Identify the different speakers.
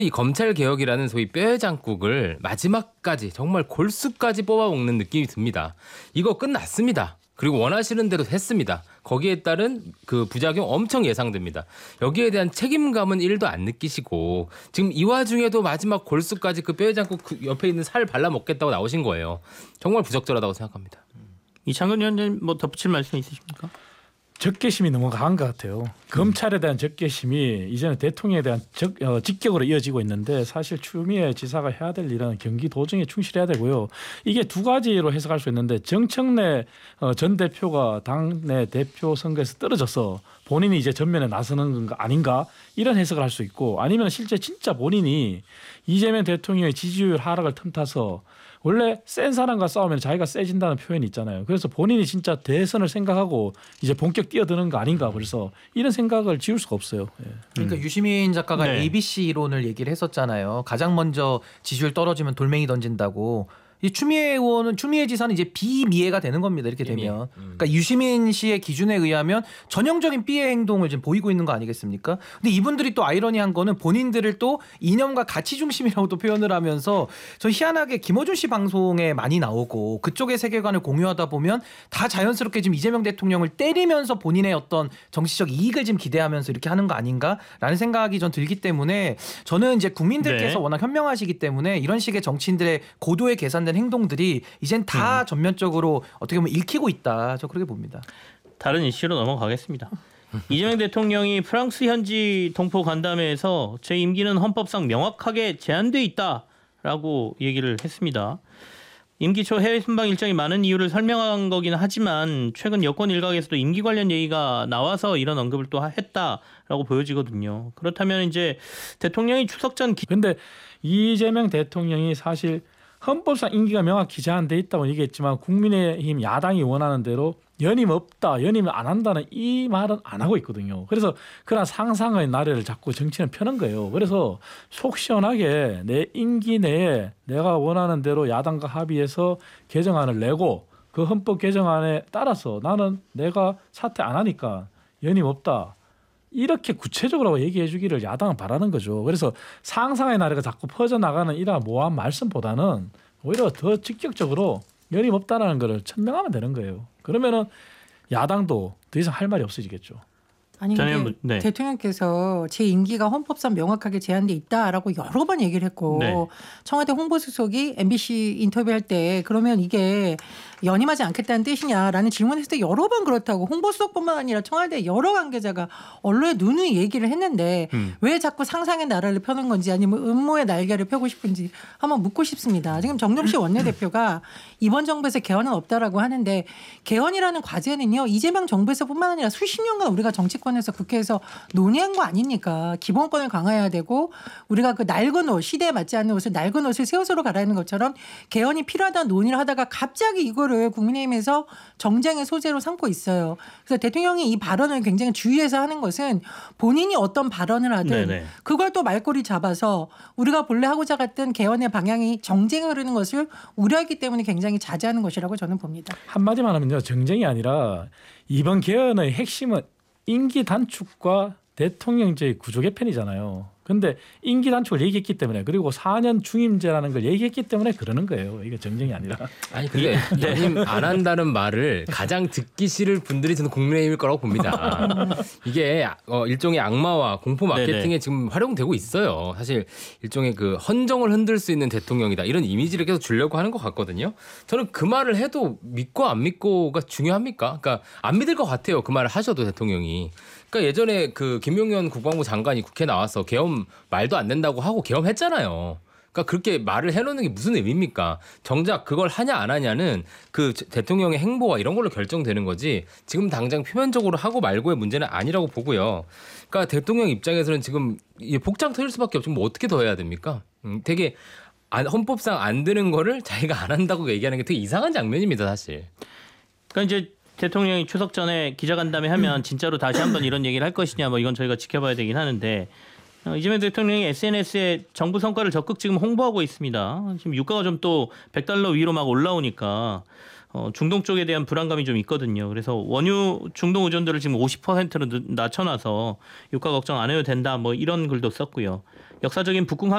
Speaker 1: 이 검찰 개혁이라는 소위 뼈의 장국을 마지막까지 정말 골수까지 뽑아먹는 느낌이 듭니다. 이거 끝났습니다. 그리고 원하시는 대로 했습니다. 거기에 따른 그 부작용 엄청 예상됩니다. 여기에 대한 책임감은 1도 안 느끼시고 지금 이 와중에도 마지막 골수까지 그 뼈의 장국 그 옆에 있는 살 발라먹겠다고 나오신 거예요. 정말 부적절하다고 생각합니다.
Speaker 2: 이창근 위원님 뭐 덧붙일 말씀 있으십니까?
Speaker 3: 적개심이 너무 강한 것 같아요. 검찰에 대한 적개심이 이제는 대통령에 대한 직격으로 이어지고 있는데 사실 추미애 지사가 해야 될 일은 경기 도정에 충실해야 되고요. 이게 두 가지로 해석할 수 있는데 정청래 전 대표가 당내 대표 선거에서 떨어져서 본인이 이제 전면에 나서는 건가 아닌가 이런 해석을 할 수 있고 아니면 실제 진짜 본인이 이재명 대통령의 지지율 하락을 틈타서 원래 센 사람과 싸우면 자기가 세진다는 표현이 있잖아요. 그래서 본인이 진짜 대선을 생각하고 이제 본격 뛰어드는 거 아닌가 그래서 이런 생각을 지울 수가 없어요. 예.
Speaker 4: 그러니까 유시민 작가가
Speaker 2: 네.
Speaker 4: ABC 이론을 얘기를 했었잖아요. 가장 먼저 지지율 떨어지면 돌멩이 던진다고. 이 추미애 의원은 추미애 지사는 이제 비미애가 되는 겁니다. 이렇게 되면. 그러니까 유시민 씨의 기준에 의하면 전형적인 피해 행동을 지금 보이고 있는 거 아니겠습니까? 근데 이분들이 또 아이러니한 거는 본인들을 또 이념과 가치 중심이라고 또 표현을 하면서 저 희한하게 김어준 씨 방송에 많이 나오고 그쪽의 세계관을 공유하다 보면 다 자연스럽게 지금 이재명 대통령을 때리면서 본인의 어떤 정치적 이익을 지금 기대하면서 이렇게 하는 거 아닌가라는 생각이 전 들기 때문에 저는 이제 국민들께서
Speaker 2: 네.
Speaker 4: 워낙 현명하시기 때문에 이런 식의 정치인들의 고도의 계산된 행동들이 이젠 다 전면적으로 어떻게 보면 읽히고 있다. 저 그렇게 봅니다.
Speaker 2: 다른 이슈로 넘어가겠습니다. 이재명 대통령이 프랑스 현지 동포 간담회에서 제 임기는 헌법상 명확하게 제한돼 있다라고 얘기를 했습니다. 임기 초 해외 순방 일정이 많은 이유를 설명한 거긴 하지만 최근 여권 일각에서도 임기 관련 얘기가 나와서 이런 언급을 또 했다라고 보여지거든요. 그렇다면 이제 대통령이 추석 전
Speaker 3: 그런데 이재명 대통령이 사실 헌법상 임기가 명확히 제한돼 있다고 얘기했지만 국민의힘 야당이 원하는 대로 연임 없다, 연임을 안 한다는 이 말은 안 하고 있거든요. 그래서 그런 상상의 나래를 자꾸 정치는 펴는 거예요. 그래서 속 시원하게 내 임기 내에 내가 원하는 대로 야당과 합의해서 개정안을 내고 그 헌법 개정안에 따라서 나는 내가 사퇴 안 하니까 연임 없다. 이렇게 구체적으로 얘기해 주기를 야당은 바라는 거죠. 그래서 상상의 나래가 자꾸 퍼져나가는 이러한 모호한 말씀보다는 오히려 더 직접적으로 연임 없다는 거를 천명하면 되는 거예요. 그러면은 야당도 더 이상 할 말이 없어지겠죠.
Speaker 5: 아니 근데
Speaker 2: 네.
Speaker 5: 대통령께서 제 임기가 헌법상 명확하게 제한돼 있다라고 여러 번 얘기를 했고
Speaker 2: 네.
Speaker 5: 청와대 홍보수석이 MBC 인터뷰할 때 그러면 이게 연임하지 않겠다는 뜻이냐라는 질문했을 때 여러 번 그렇다고 홍보수석뿐만 아니라 청와대 여러 관계자가 언론에 누누이 얘기를 했는데 왜 자꾸 상상의 나라를 펴는 건지 아니면 음모의 날개를 펴고 싶은지 한번 묻고 싶습니다. 지금 정점식 원내대표가 이번 정부에서 개헌은 없다라고 하는데 개헌이라는 과제는요 이재명 정부에서뿐만 아니라 수십 년간 우리가 정치권에서 국회에서 논의한 거 아닙니까? 기본권을 강화해야 되고 우리가 그 낡은 옷 시대에 맞지 않는 옷을 낡은 옷을 새 옷으로 갈아입는 것처럼 개헌이 필요하다는 논의를 하다가 갑자기 이거를 국민의힘에서 정쟁의 소재로 삼고 있어요. 그래서 대통령이 이 발언을 굉장히 주의해서 하는 것은 본인이 어떤 발언을 하든
Speaker 2: 네네.
Speaker 5: 그걸 또 말꼬리 잡아서 우리가 본래 하고자 갔던 개헌의 방향이 정쟁에 흐르는 것을 우려했기 때문에 굉장히 자제하는 것이라고 저는 봅니다.
Speaker 3: 한마디만 하면요. 정쟁이 아니라 이번 개헌의 핵심은 임기 단축과 대통령제의 구조 개편이잖아요. 그런데 임기 단축을 얘기했기 때문에 그리고 4년 중임제라는 걸 얘기했기 때문에 그러는 거예요. 이게 정쟁이 아니라.
Speaker 1: 아니 근데 연임 안 한다는 말을 가장 듣기 싫을 분들이 저는 국민의힘일 거라고 봅니다. 이게 일종의 악마와 공포 마케팅에
Speaker 2: 네네.
Speaker 1: 지금 활용되고 있어요. 사실 일종의 그 헌정을 흔들 수 있는 대통령이다 이런 이미지를 계속 주려고 하는 것 같거든요. 저는 그 말을 해도 믿고 안 믿고가 중요합니까? 그러니까 안 믿을 것 같아요. 그 말을 하셔도 대통령이. 그러니까 예전에 그 김용현 국방부 장관이 국회 나와서 계엄 말도 안 된다고 하고 계엄했잖아요. 그러니까 그렇게 말을 해놓는 게 무슨 의미입니까? 정작 그걸 하냐 안 하냐는 그 대통령의 행보와 이런 걸로 결정되는 거지 지금 당장 표면적으로 하고 말고의 문제는 아니라고 보고요. 그러니까 대통령 입장에서는 지금 복장 터질 수밖에 없지 뭐 어떻게 더 해야 됩니까? 되게 헌법상 안 되는 거를 자기가 안 한다고 얘기하는 게 되게 이상한 장면입니다, 사실.
Speaker 2: 그러니까 이제 대통령이 추석 전에 기자간담회 하면 진짜로 다시 한번 이런 얘기를 할 것이냐 뭐 이건 저희가 지켜봐야 되긴 하는데 이재명 대통령이 SNS에 정부 성과를 적극 지금 홍보하고 있습니다. 지금 유가가 좀 또 $100 위로 막 올라오니까 중동 쪽에 대한 불안감이 좀 있거든요. 그래서 원유 중동 의존도를 지금 50%로 낮춰놔서 유가 걱정 안 해도 된다 뭐 이런 글도 썼고요. 역사적인 북궁